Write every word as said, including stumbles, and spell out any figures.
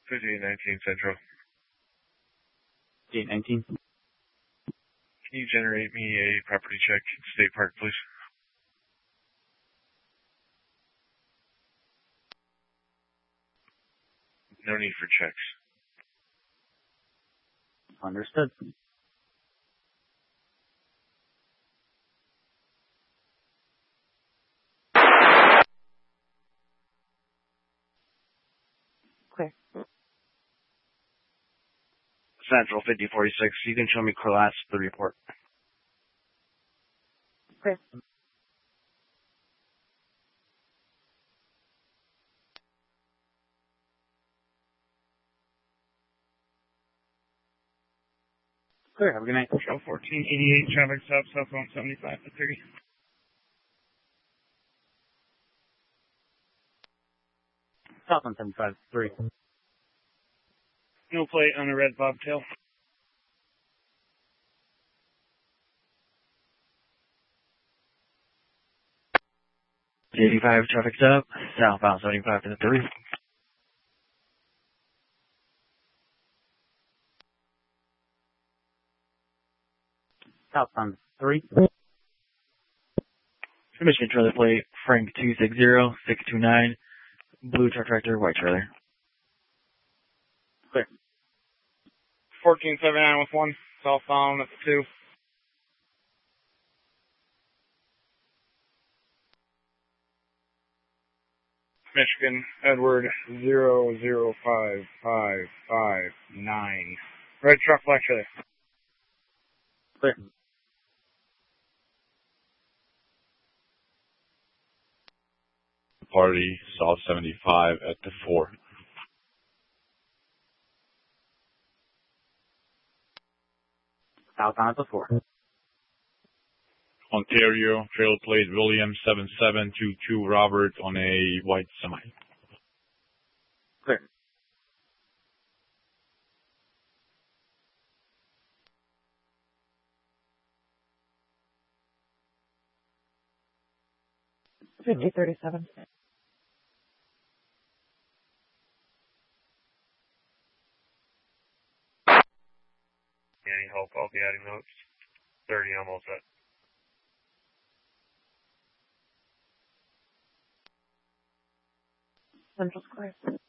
fifty-eight nineteen Central. fifty-eight nineteen. Can you generate me a property check at State Park, please? No need for checks. Understood. Clear. Central fifty forty-six. You can show me class the report. Clear. Clear. Have a good night. Show fourteen eighty-eight, traffic stop, southbound seventy-five to thirty. South on seventy-five, three. No plate on a red bobtail. eighty-five, traffic stop, southbound seventy-five to the thirty. Southbound three. Michigan trailer plate, Frank two six zero six two nine, blue truck tractor, white trailer. Clear. fourteen seventy-nine with one, southbound at the two. Michigan, Edward zero zero five five five nine. Red truck, black trailer. Clear. Party, South seventy-five at the four. Southbound at the four. Ontario, trail plate William seven seven two two Robert on a white semi. Clear. fifty thirty-seven. Any help? I'll be adding notes. thirty, almost at. Central Square.